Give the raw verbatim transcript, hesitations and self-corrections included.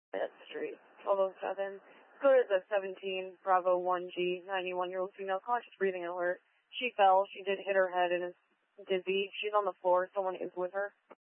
That's Street, twelve oh seven. Go to the seventeen, Bravo one G, ninety-one-year-old female, conscious breathing alert. She fell. She did hit her head and is dizzy. She's on the floor. Someone is with her.